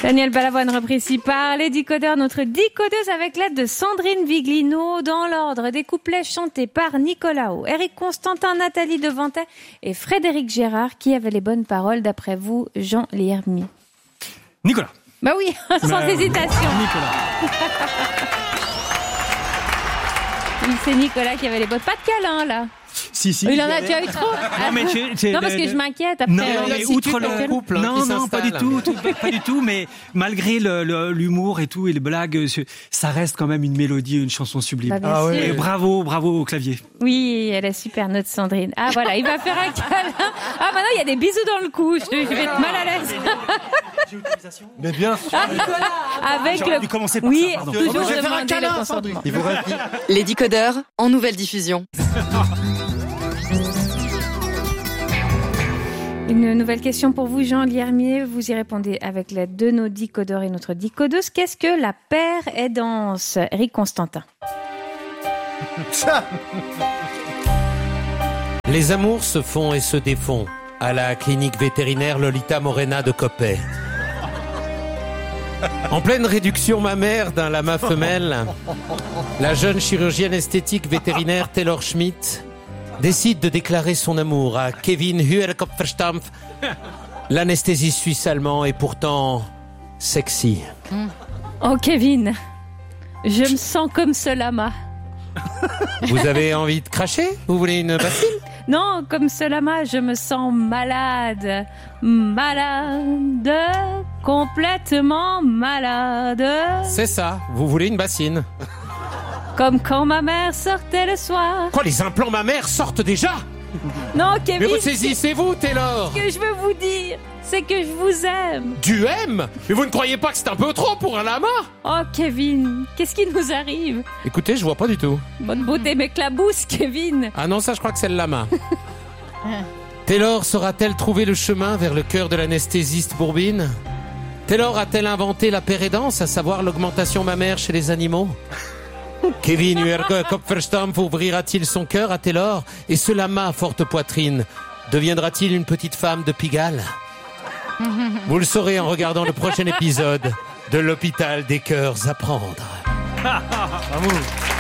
Daniel Balavoine repris ici par les décodeurs, notre décodeuse avec l'aide de Sandrine Viglino, dans l'ordre des couplets chantés par Nicolas O, Eric Constantin, Nathalie Devantet et Frédéric Gérard. Qui avait les bonnes paroles d'après vous, Jean Liermier? Nicolas. Bah oui, sans hésitation. Nicolas. C'est Nicolas qui avait les bonnes. Pas de câlin, là. Si. Il en a déjà eu trop. Non, parce que je m'inquiète après. Non, mais outre le couple, non, pas du tout, mais malgré l'humour et tout et les blagues, ça reste quand même une mélodie, une chanson sublime. Bah, bien sûr. Et bravo au clavier. Oui, elle est super, notre Sandrine. Ah voilà, il va faire un câlin. Ah maintenant il y a des bisous dans le cou. Je vais être mal à l'aise. Mais bien sûr. Avec J'aurais dû commencer par oui, ça, pardon. toujours Je vais faire un demander câlin, le consentement. Il vous reste... Les décodeurs en nouvelle diffusion. Une nouvelle question pour vous, Jean Liermier. Vous y répondez avec l'aide de nos décodeurs et notre décodeuse. Qu'est-ce que la paire aidance? Eric Constantin. Les amours se font et se défont à la clinique vétérinaire Lolita Morena de Coppet. En pleine réduction mammaire d'un lama femelle, la jeune chirurgienne esthétique vétérinaire Taylor Schmidt décide de déclarer son amour à Kevin Huerkopferstampf. L'anesthésiste suisse-allemand est pourtant sexy. Oh Kevin, je me sens comme ce lama. Vous avez envie de cracher? Vous voulez une bassine? Non, comme ce lama, je me sens malade. Malade. Complètement malade. C'est ça, vous voulez une bassine. Comme quand ma mère sortait le soir. Quoi, les implants mammaires sortent déjà? Non, Kevin. Mais ressaisissez-vous, Taylor. Ce que je veux vous dire, c'est que je vous aime. Du M? Mais vous ne croyez pas que c'est un peu trop pour un lama? Oh, Kevin, qu'est-ce qui nous arrive? Écoutez, je vois pas du tout. Bonne beauté m'éclabousse, Kevin. Ah non, ça je crois que c'est le lama. Taylor saura-t-elle trouver le chemin vers le cœur de l'anesthésiste Bourbine? Taylor a-t-elle inventé la pérédance, à savoir l'augmentation mammaire chez les animaux? Kevin Huerkopferstampf ouvrira-t-il son cœur à Taylor? Et ce lama à forte poitrine deviendra-t-il une petite femme de Pigalle? Vous le saurez en regardant le prochain épisode de l'hôpital des cœurs à prendre. Bravo.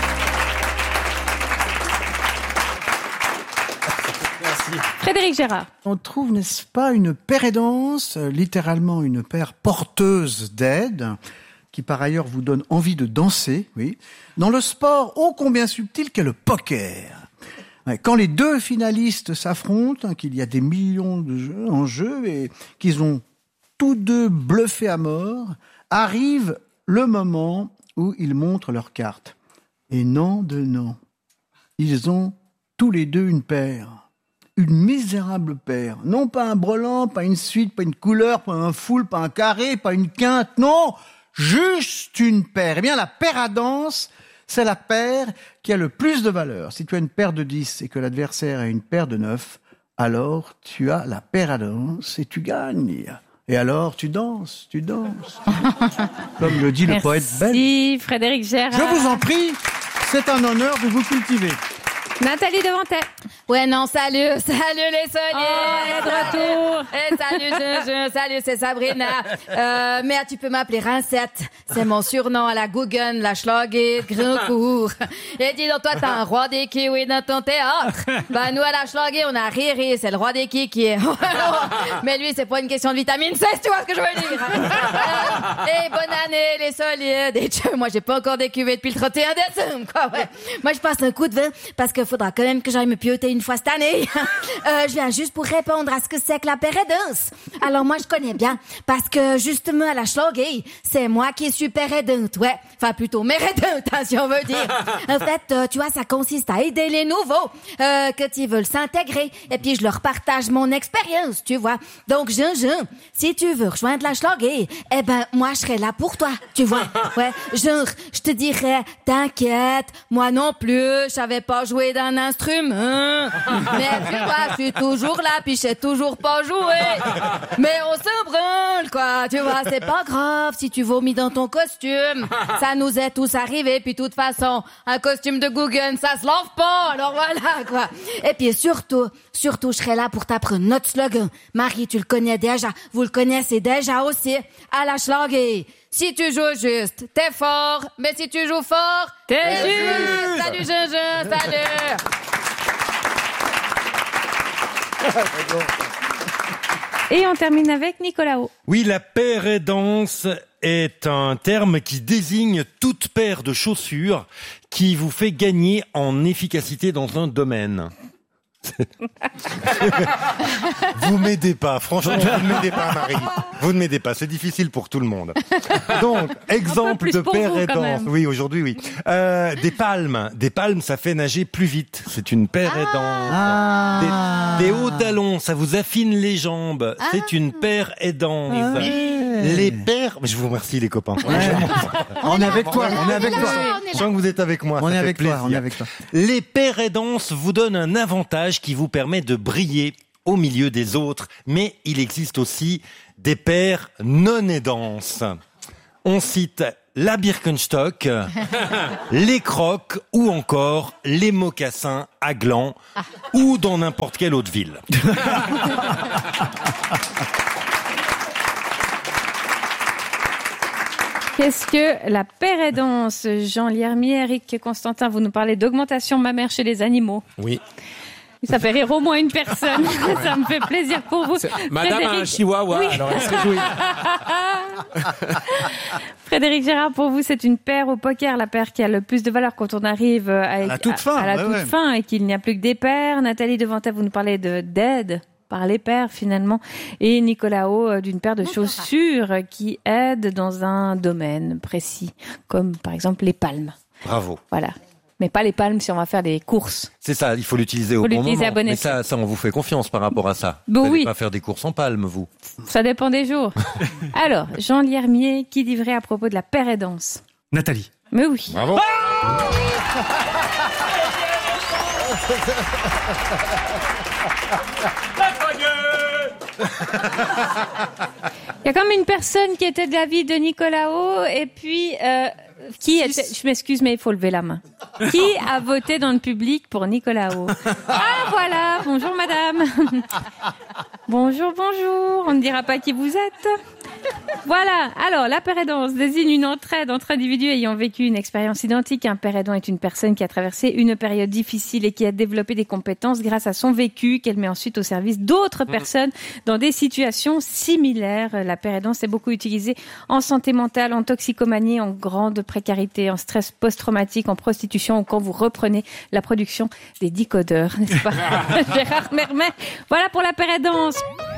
Frédéric Gérard. On trouve, n'est-ce pas, une paire aidance, littéralement une paire porteuse d'aide, qui par ailleurs vous donne envie de danser, oui, dans le sport ô combien subtil qu'est le poker. Quand les deux finalistes s'affrontent, qu'il y a des millions de jeux en jeu et qu'ils ont tous deux bluffé à mort, arrive le moment où ils montrent leurs cartes. Et non de non. Ils ont tous les deux une paire. Une misérable paire. Non pas un brelan, pas une suite, pas une couleur, pas un full, pas un carré, pas une quinte. Non, juste une paire. Eh bien, la paire à danse, c'est la paire qui a le plus de valeur. Si tu as une paire de 10 et que l'adversaire a une paire de 9, alors tu as la paire à danse et tu gagnes. Et alors tu danses. Comme le dit le poète belge. Merci Frédéric Gérard. Je vous en prie, c'est un honneur de vous cultiver. Nathalie Devantet. Ouais, non, salut les solides. Oh, de retour. Salut, salut, c'est Sabrina. Mais tu peux m'appeler Rincette. C'est mon surnom à la Guggen, la Schlager, Grandcourt. Et dis donc, toi, t'as un roi des kiwis dans ton théâtre. Ben, nous, à la Schlager, on a Riri, c'est le roi des kikis. Mais lui, c'est pas une question de vitamine C, tu vois ce que je veux dire. Et bonne année, les solides. Et moi, j'ai pas encore décuvé depuis le 31 décembre, quoi, ouais. Moi, je passe un coup de vin parce que faudra quand même que j'aille me pioter une fois cette année. Je viens juste pour répondre à ce que c'est que la pérédance. Alors moi, je connais bien parce que justement à la Schlager, c'est moi qui suis pérédante, ouais. Enfin, plutôt mérédante, hein, si on veut dire. En fait, tu vois, ça consiste à aider les nouveaux quand ils veulent s'intégrer. Et puis, je leur partage mon expérience, tu vois. Donc, Jean, si tu veux rejoindre la Schlager, eh ben, moi, je serai là pour toi, tu vois. Ouais, genre, je te dirais, t'inquiète, moi non plus, je savais pas jouer d'un instrument. Mais tu vois, je suis toujours là, puis je sais toujours pas jouer. Mais on se branle, quoi. Tu vois, c'est pas grave si tu vomis dans ton costume. Ça nous est tous arrivé, puis de toute façon, un costume de Guggen, ça se lave pas. Alors voilà, quoi. Et puis surtout, je serai là pour t'apprendre notre slogan. Marie, tu le connais déjà. Vous le connaissez déjà aussi. À la Schlager. Si tu joues juste, t'es fort. Mais si tu joues fort, t'es juste. Salut, Jean-Jean, salut. Et on termine avec Nicolas O. Oui, la pérédance est un terme qui désigne toute paire de chaussures qui vous fait gagner en efficacité dans un domaine. Vous m'aidez pas, franchement, vous ne m'aidez pas, Marie. Vous ne m'aidez pas, c'est difficile pour tout le monde. Donc, exemple de pérédance. Oui, aujourd'hui, oui. Des palmes, ça fait nager plus vite. C'est une pérédance. Des hauts talons, ça vous affine les jambes. C'est une pérédance. Les paires, je vous remercie les copains. On est avec toi, Je sens que vous êtes avec moi. On ça est fait avec plaisir. toi, on est avec toi. Les pérédances vous donnent un avantage qui vous permet de briller au milieu des autres, mais il existe aussi des paires non aidances. On cite la Birkenstock, les Crocs ou encore les mocassins à gland ou dans n'importe quelle autre ville. Qu'est-ce que la pérédance? Jean Liermier, Eric Constantin, vous nous parlez d'augmentation mammaire chez les animaux. Oui. Ça fait rire au moins une personne. Ça me fait plaisir pour vous. Madame a un chihuahua, Oui. alors elle se réjouit. Frédéric Gérard, pour vous, c'est une paire au poker, la paire qui a le plus de valeur quand on arrive à la toute fin, à la ouais, toute ouais. fin et qu'il n'y a plus que des paires. Nathalie Devantet, vous nous parlez d'aide par les paires finalement. Et Nicolas O, d'une paire de chaussures qui aide dans un domaine précis, comme par exemple les palmes. Bravo. Voilà. Mais pas les palmes si on va faire des courses. C'est ça, il faut l'utiliser au bon l'utiliser moment. à bon Mais escient. ça, on vous fait confiance par rapport à ça. Bon, Vous n'allez oui. pas faire des courses en palme, vous. Ça dépend des jours. Alors, Jean Liermier, qui dit vrai à propos de la pérédance? Nathalie. Mais oui. Bravo. Il y a comme une personne qui était de l'avis de Nicolas O et puis qui était, je m'excuse mais il faut lever la main. Qui a voté dans le public pour Nicolas O? Ah voilà, bonjour madame. Bonjour, on ne dira pas qui vous êtes. Voilà, alors la pérédance désigne une entraide entre individus ayant vécu une expérience identique. Un pérédant est une personne qui a traversé une période difficile et qui a développé des compétences grâce à son vécu qu'elle met ensuite au service d'autres personnes dans des situations similaires. La pérédance est beaucoup utilisée en santé mentale, en toxicomanie, en grande précarité, en stress post-traumatique, en prostitution ou quand vous reprenez la production des décodeurs, n'est-ce pas? Gérard Mermet, voilà pour la pérédance.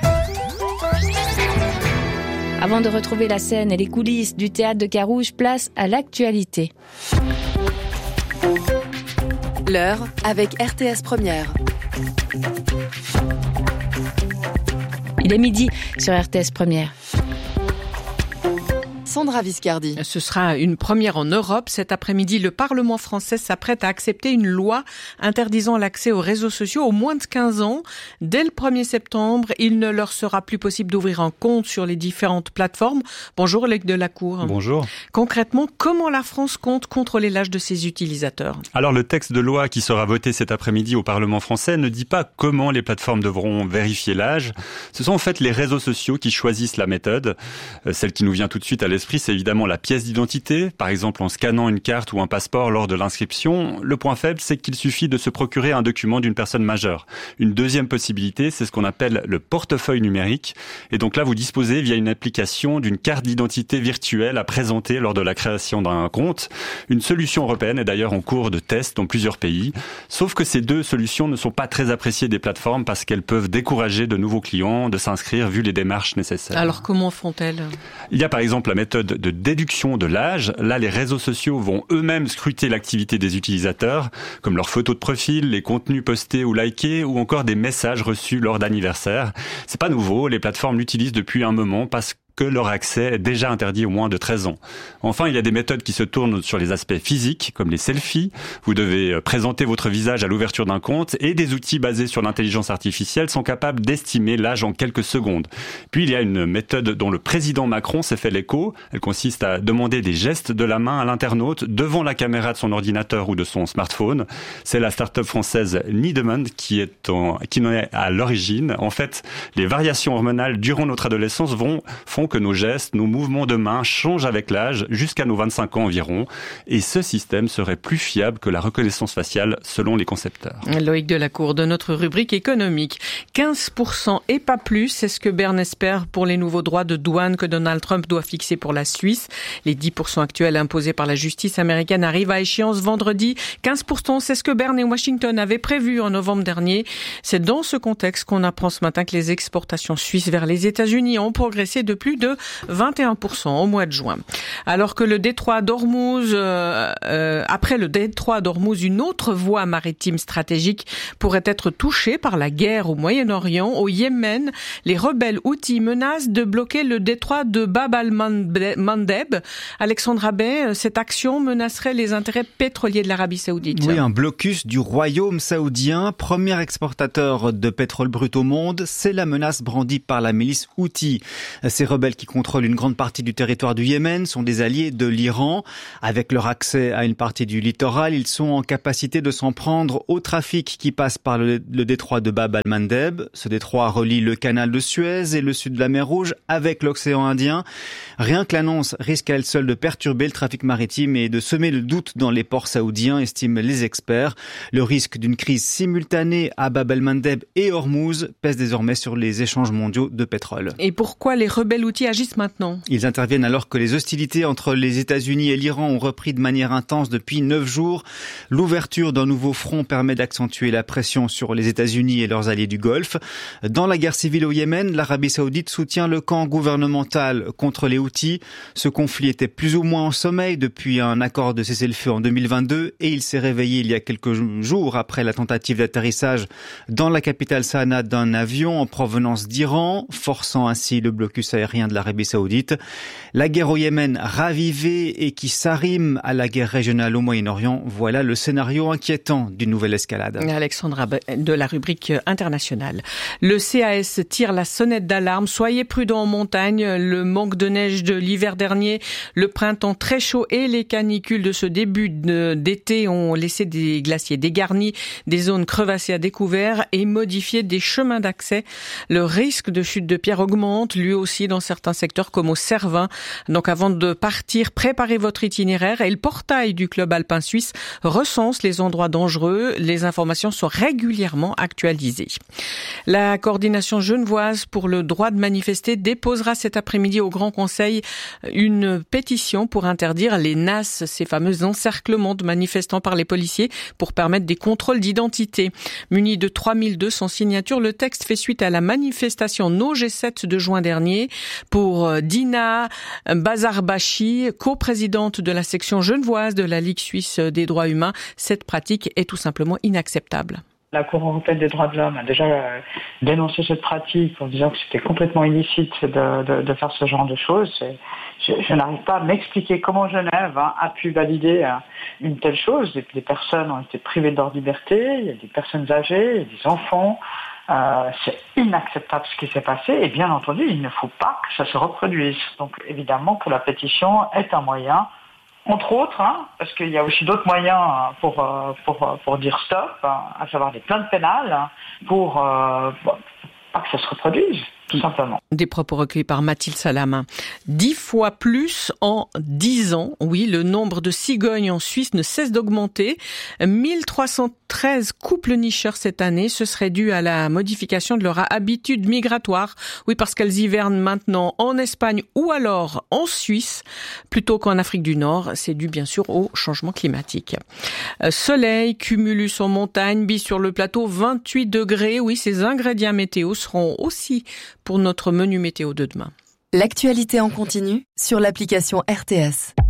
Avant de retrouver la scène et les coulisses du théâtre de Carouge, place à l'actualité. L'heure avec RTS Première. Il est midi sur RTS Première. Sandra Viscardi. Ce sera une première en Europe. Cet après-midi, le Parlement français s'apprête à accepter une loi interdisant l'accès aux réseaux sociaux aux moins de 15 ans. Dès le 1er septembre, il ne leur sera plus possible d'ouvrir un compte sur les différentes plateformes. Bonjour, Luc Delacour. Bonjour. Concrètement, comment la France compte contrôler l'âge de ses utilisateurs? Alors, le texte de loi qui sera voté cet après-midi au Parlement français ne dit pas comment les plateformes devront vérifier l'âge. Ce sont en fait les réseaux sociaux qui choisissent la méthode. Celle qui nous vient tout de suite à l'esprit, c'est évidemment la pièce d'identité, par exemple en scannant une carte ou un passeport lors de l'inscription. Le point faible, c'est qu'il suffit de se procurer un document d'une personne majeure. Une deuxième possibilité, c'est ce qu'on appelle le portefeuille numérique. Et donc là, vous disposez via une application d'une carte d'identité virtuelle à présenter lors de la création d'un compte. Une solution européenne est d'ailleurs en cours de test dans plusieurs pays. Sauf que ces deux solutions ne sont pas très appréciées des plateformes parce qu'elles peuvent décourager de nouveaux clients de s'inscrire vu les démarches nécessaires. Alors comment font-elles? Il y a par exemple la méthode de déduction de l'âge. Là, les réseaux sociaux vont eux-mêmes scruter l'activité des utilisateurs, comme leurs photos de profil, les contenus postés ou likés, ou encore des messages reçus lors d'anniversaires. C'est pas nouveau, les plateformes l'utilisent depuis un moment parce que leur accès est déjà interdit aux moins de 13 ans. Enfin, il y a des méthodes qui se tournent sur les aspects physiques, comme les selfies. Vous devez présenter votre visage à l'ouverture d'un compte et des outils basés sur l'intelligence artificielle sont capables d'estimer l'âge en quelques secondes. Puis il y a une méthode dont le président Macron s'est fait l'écho. Elle consiste à demander des gestes de la main à l'internaute devant la caméra de son ordinateur ou de son smartphone. C'est la start-up française Needemand qui en est à l'origine. En fait, les variations hormonales durant notre adolescence font que nos gestes, nos mouvements de main changent avec l'âge jusqu'à nos 25 ans environ. Et ce système serait plus fiable que la reconnaissance faciale selon les concepteurs. Loïc Delacour de notre rubrique économique. 15% et pas plus, c'est ce que Berne espère pour les nouveaux droits de douane que Donald Trump doit fixer pour la Suisse. Les 10% actuels imposés par la justice américaine arrivent à échéance vendredi. 15%, c'est ce que Berne et Washington avaient prévu en novembre dernier. C'est dans ce contexte qu'on apprend ce matin que les exportations suisses vers les États-Unis ont progressé de plus de 21% au mois de juin. Alors que le détroit d'Ormuz, après le détroit d'Ormuz, une autre voie maritime stratégique pourrait être touchée par la guerre au Moyen-Orient. Au Yémen, les rebelles houthis menacent de bloquer le détroit de Bab al-Mandeb. Alexandre Abbé, cette action menacerait les intérêts pétroliers de l'Arabie Saoudite. Oui, un blocus du royaume saoudien, premier exportateur de pétrole brut au monde. C'est la menace brandie par la milice houthi. Ces rebelles qui contrôlent une grande partie du territoire du Yémen sont des alliés de l'Iran. Avec leur accès à une partie du littoral, ils sont en capacité de s'en prendre au trafic qui passe par le détroit de Bab al-Mandeb. Ce détroit relie le canal de Suez et le sud de la mer Rouge avec l'océan Indien. Rien que l'annonce risque à elle seule de perturber le trafic maritime et de semer le doute dans les ports saoudiens, estiment les experts. Le risque d'une crise simultanée à Bab el-Mandeb et Hormuz pèse désormais sur les échanges mondiaux de pétrole. Et pourquoi les rebelles houthis agissent maintenant ? Ils interviennent alors que les hostilités entre les États-Unis et l'Iran ont repris de manière intense depuis 9 jours. L'ouverture d'un nouveau front permet d'accentuer la pression sur les États-Unis et leurs alliés du Golfe. Dans la guerre civile au Yémen, l'Arabie Saoudite soutient le camp gouvernemental contre les Houthis. Ce conflit était plus ou moins en sommeil depuis un accord de cessez-le-feu en 2022 et il s'est réveillé il y a quelques jours après la tentative d'atterrissage dans la capitale Sanaa d'un avion en provenance d'Iran, forçant ainsi le blocus aérien de l'Arabie Saoudite. La guerre au Yémen ravivée et qui s'arrime à la guerre régionale au Moyen-Orient, voilà le scénario inquiétant d'une nouvelle escalade. Alexandra de la rubrique internationale. Le CAS tire la sonnette d'alarme. Soyez prudents en montagne. Le manque de neige de l'hiver dernier, le printemps très chaud et les canicules de ce début d'été ont laissé des glaciers dégarnis, des zones crevassées à découvert et modifié des chemins d'accès. Le risque de chute de pierres augmente, lui aussi dans certains secteurs comme au Cervin. Donc avant de partir, préparez votre itinéraire et le portail du club alpin suisse recense les endroits dangereux. Les informations sont régulièrement actualisées. La coordination genevoise pour le droit de manifester déposera cet après-midi au Grand Conseil une pétition pour interdire les NAS, ces fameux encerclements de manifestants par les policiers pour permettre des contrôles d'identité. Muni de 3200 signatures, le texte fait suite à la manifestation No G7 de juin dernier. Pour Dina Bazarbachi, coprésidente de la section genevoise de la Ligue suisse des droits humains, cette pratique est tout simplement inacceptable. La Cour européenne des droits de l'homme a déjà dénoncé cette pratique en disant que c'était complètement illicite de faire ce genre de choses. Je n'arrive pas à m'expliquer comment Genève a pu valider une telle chose. Des personnes ont été privées de leur liberté, il y a des personnes âgées, il y a des enfants. C'est inacceptable ce qui s'est passé et bien entendu, il ne faut pas que ça se reproduise. Donc évidemment que la pétition est un moyen, entre autres, parce qu'il y a aussi d'autres moyens pour dire stop, à savoir des plaintes pénales, pour pas que ça se reproduise, tout simplement. Des propos recueillis par Mathilde Salam. 10 fois plus en 10 ans. Oui, le nombre de cigognes en Suisse ne cesse d'augmenter. 1313 couples nicheurs cette année. Ce serait dû à la modification de leur habitude migratoire. Oui, parce qu'elles hivernent maintenant en Espagne ou alors en Suisse, plutôt qu'en Afrique du Nord. C'est dû bien sûr au changement climatique. Soleil, cumulus en montagne, bis sur le plateau, 28 degrés. Oui, ces ingrédients météo seront aussi pour notre menu météo de demain. L'actualité en continu sur l'application RTS.